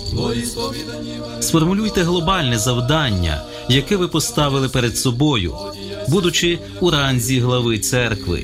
Сформулюйте глобальне завдання, яке ви поставили перед собою, будучи у ранзі глави церкви.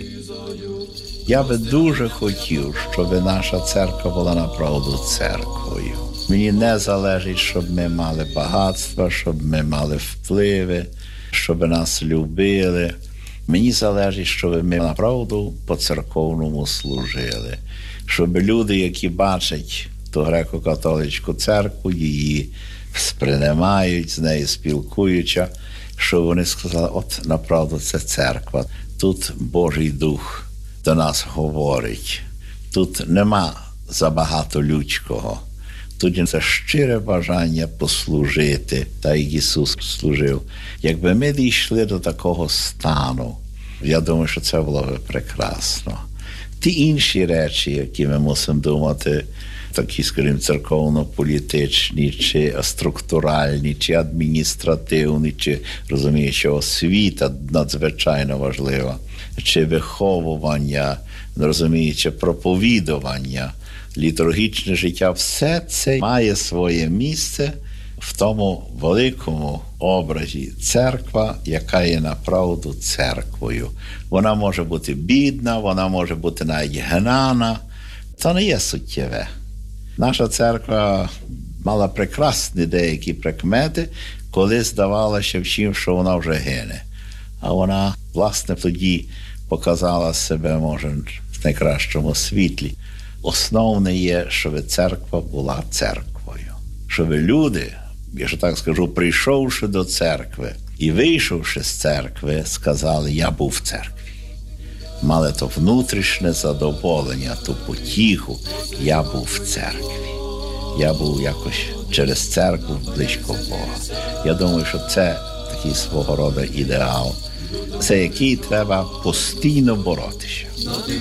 Я би дуже хотів, щоб наша церква була направду церквою. Мені не залежить, щоб ми мали багатства, щоб ми мали впливи, щоб нас любили. Мені залежить, щоб ми направду по-церковному служили. Щоб люди, які бачать ту греко-католицьку церкву, її сприймають, з нею спілкуються, щоб вони сказали, от направду це церква. Тут Божий Дух до нас говорить. Тут нема забагато людського. Тут це щире бажання послужити, так як Ісус служив. Якби ми дійшли до такого стану, я думаю, що це було б прекрасно. Ті інші речі, які ми мусимо думати, такі, скажімо, церковно-політичні, чи структуральні, чи адміністративні, чи, розуміючи, освіта надзвичайно важлива, чи виховування, розуміючи, проповідування, літургічне життя, все це має своє місце в тому великому образі церква, яка є направду церквою. Вона може бути бідна, вона може бути навіть гнана. Це не є суттєве. Наша церква мала прекрасні деякі прикмети, коли здавалося всім, що вона вже гине. А вона, власне, тоді показала себе, може, в найкращому світлі. Основне є, щоб церква була церквою. Щоб люди, якщо так скажу, прийшовши до церкви і вийшовши з церкви, сказали, я був в церкві. Мали то внутрішнє задоволення, ту потіху, я був в церкві. Я був якось через церкву близько Бога. Я думаю, що це такий свого роду ідеал, за який треба постійно боротися.